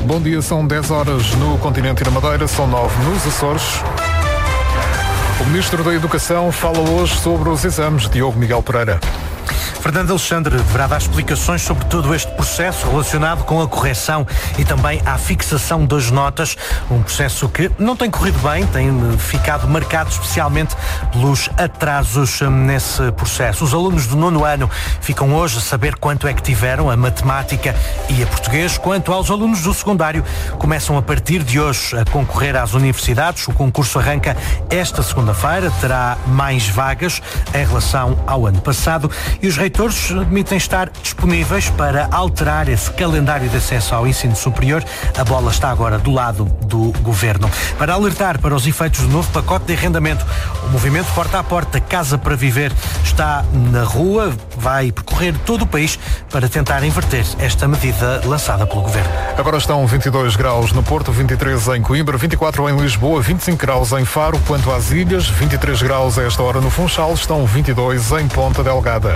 Bom dia, são 10 horas no continente e na Madeira, são 9 nos Açores. O Ministro da Educação fala hoje sobre os exames. Diogo Miguel Pereira. Fernando Alexandre deverá dar explicações sobre todo este processo relacionado com a correção e também à fixação das notas, um processo que não tem corrido bem, tem ficado marcado especialmente pelos atrasos nesse processo. Os alunos do 9º ano ficam hoje a saber quanto é que tiveram a matemática e a português. Quanto aos alunos do secundário, começam a partir de hoje a concorrer às universidades. O concurso arranca esta segunda-feira, terá mais vagas em relação ao ano passado e os reitores admitem estar disponíveis para alterar esse calendário de acesso ao ensino superior. A bola está agora do lado do Governo. Para alertar para os efeitos do novo pacote de arrendamento, o movimento Porta a Porta Casa para Viver está na rua, vai percorrer todo o país para tentar inverter esta medida lançada pelo Governo. Agora estão 22 graus no Porto, 23 em Coimbra, 24 em Lisboa, 25 graus em Faro. Quanto às ilhas, 23 graus a esta hora no Funchal, estão 22 em Ponta Delgada.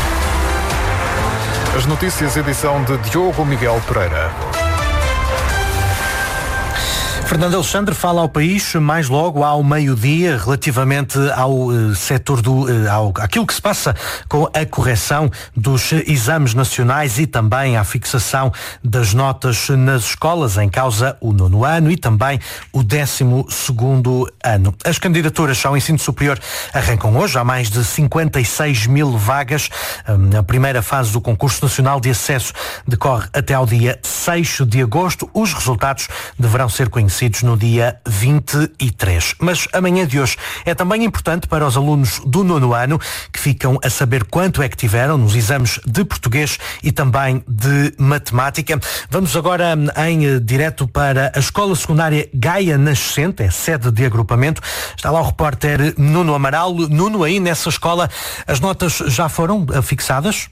As notícias, edição de Diogo Miguel Pereira. Fernando Alexandre fala ao país mais logo ao meio-dia relativamente ao setor àquilo que se passa com a correção dos exames nacionais e também à fixação das notas nas escolas, em causa o 9º ano e também o 12º ano. As candidaturas ao ensino superior arrancam hoje, há mais de 56 mil vagas. A primeira fase do concurso nacional de acesso decorre até ao dia 6 de agosto. Os resultados deverão ser conhecidos no dia 23. Mas a manhã de hoje é também importante para os alunos do 9º ano, que ficam a saber quanto é que tiveram nos exames de português e também de matemática. Vamos agora em direto para a Escola Secundária Gaia Nascente, é sede de agrupamento. Está lá o repórter Nuno Amaral. Nuno, aí nessa escola as notas já foram fixadas?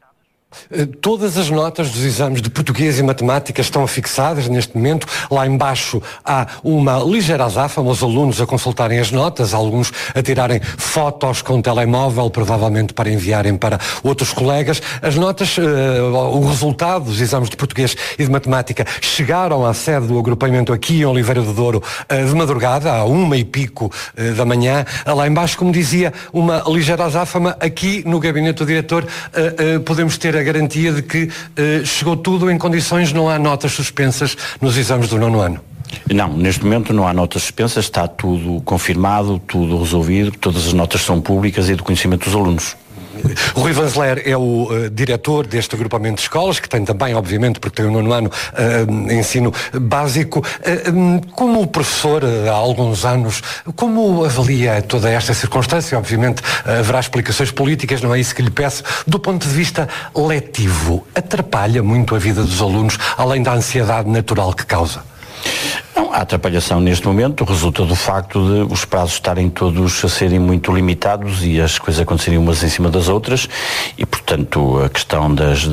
Todas as notas dos exames de português e matemática estão fixadas neste momento. Lá embaixo há uma ligeira azáfama, os alunos a consultarem as notas, alguns a tirarem fotos com o telemóvel, provavelmente para enviarem para outros colegas. As notas, o resultado dos exames de português e de matemática chegaram à sede do agrupamento aqui em Oliveira do Douro de madrugada, à 1h15 da manhã. Lá embaixo, como dizia, uma ligeira azáfama. Aqui no gabinete do diretor podemos ter a garantia de que chegou tudo em condições, não há notas suspensas nos exames do 9º ano. Não, neste momento não há notas suspensas, está tudo confirmado, tudo resolvido, todas as notas são públicas e do conhecimento dos alunos. O Rui Vanzeler é o diretor deste agrupamento de escolas, que tem também, obviamente, porque tem o 9º ano ensino básico. Como professor há alguns anos, como avalia toda esta circunstância? Obviamente haverá explicações políticas, não é isso que lhe peço. Do ponto de vista letivo, atrapalha muito a vida dos alunos, além da ansiedade natural que causa? Não, a atrapalhação neste momento resulta do facto de os prazos estarem todos a serem muito limitados e as coisas acontecerem umas em cima das outras e, portanto, a questão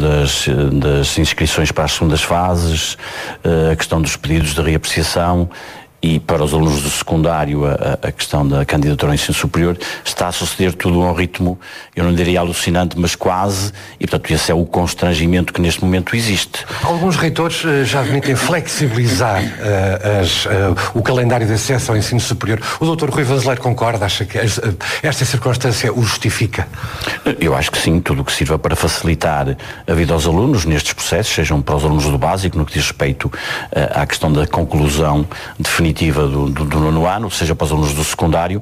das inscrições para as segundas fases, a questão dos pedidos de reapreciação e para os alunos do secundário a questão da candidatura ao ensino superior está a suceder tudo a um ritmo, eu não diria alucinante, mas quase, e portanto esse é o constrangimento que neste momento existe. Alguns reitores já admitem flexibilizar o calendário de acesso ao ensino superior. O Dr. Rui Vanzeler concorda? Acha que esta circunstância o justifica? Eu acho que sim, tudo o que sirva para facilitar a vida aos alunos nestes processos, sejam para os alunos do básico, no que diz respeito à questão da conclusão definitiva do 9º ano, seja para os alunos do secundário,